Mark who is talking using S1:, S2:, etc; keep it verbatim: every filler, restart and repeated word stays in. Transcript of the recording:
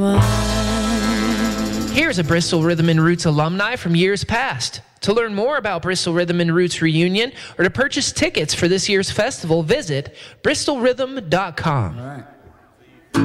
S1: Here's a Bristol Rhythm and Roots alumni from years past. To learn more about Bristol Rhythm and Roots reunion or to purchase tickets for this year's festival, visit bristol rhythm dot com.
S2: All right.